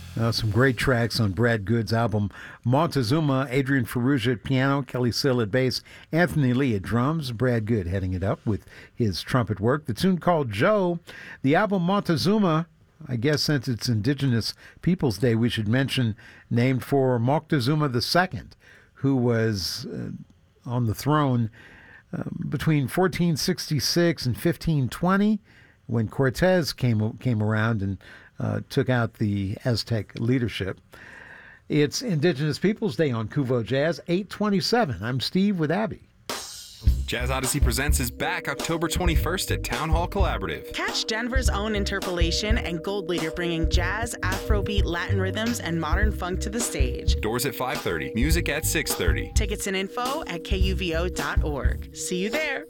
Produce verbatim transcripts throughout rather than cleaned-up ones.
Uh, some great tracks on Brad Good's album Montezuma. Adrian Ferrugia at piano, Kelly Sill at bass, Anthony Lee at drums, Brad Good heading it up with his trumpet work. The tune called Joe. The album Montezuma, I guess since it's Indigenous Peoples Day, we should mention, named for Moctezuma the Second, who was uh, on the throne uh, between fourteen sixty-six and fifteen twenty when Cortez came came around and uh, took out the Aztec leadership. It's Indigenous Peoples Day on Kuvo Jazz, eight twenty-seven. I'm Steve with Abby. Jazz Odyssey Presents is back October twenty-first at Town Hall Collaborative. Catch Denver's own Interpolation and Gold Leader bringing jazz, Afrobeat, Latin rhythms, and modern funk to the stage. Doors at five thirty, music at six thirty. Tickets and info at K U V O dot org. See you there.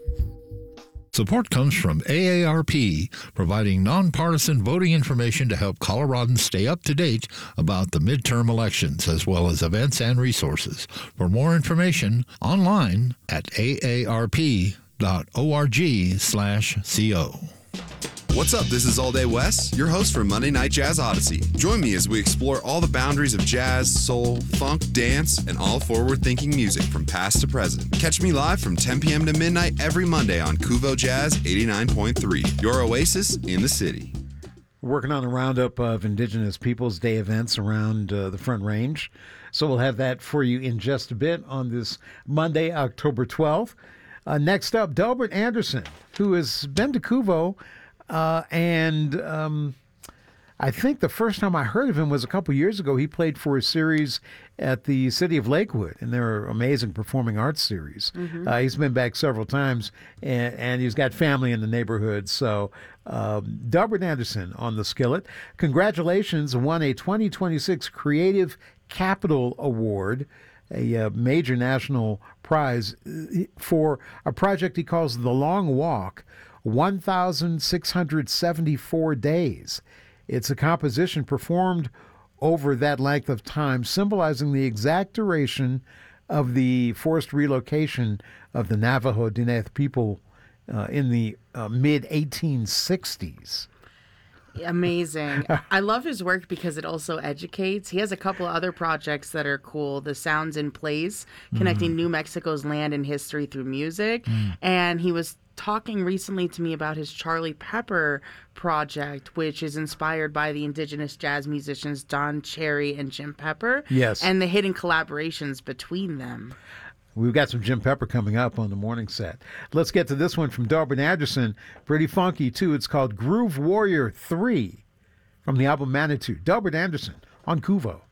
Support comes from A A R P, providing nonpartisan voting information to help Coloradans stay up to date about the midterm elections, as well as events and resources. For more information, online at A A R P dot org slash co. What's up? This is All Day Wes, your host for Monday Night Jazz Odyssey. Join me as we explore all the boundaries of jazz, soul, funk, dance, and all forward-thinking music from past to present. Catch me live from ten p.m. to midnight every Monday on Kuvo Jazz eighty-nine point three, your oasis in the city. Working on a roundup of Indigenous Peoples Day events around uh, the Front Range. So we'll have that for you in just a bit on this Monday, October twelfth. Uh, next up, Delbert Anderson, who has been to Kuvo. Uh, and um, I think the first time I heard of him was a couple years ago. He played for a series at the City of Lakewood, and they're amazing performing arts series. Mm-hmm. Uh, he's been back several times, and, and he's got family in the neighborhood. So um, Delbert Anderson on the skillet. Congratulations, won a twenty twenty-six Creative Capital Award, a uh, major national prize for a project he calls The Long Walk, one thousand six hundred seventy-four days. It's a composition performed over that length of time, symbolizing the exact duration of the forced relocation of the Navajo Diné people uh, in the uh, mid eighteen sixties. Amazing. I love his work because it also educates. He has a couple other projects that are cool. The Sounds in Place, connecting mm. New Mexico's land and history through music. Mm. And he was talking recently to me about his Charlie Pepper project, which is inspired by the indigenous jazz musicians Don Cherry and Jim Pepper. Yes. And the hidden collaborations between them. We've got some Jim Pepper coming up on the morning set. Let's get to this one from Delbert Anderson. Pretty funky, too. It's called Groove Warrior three from the album Manitou. Delbert Anderson on Kuvo.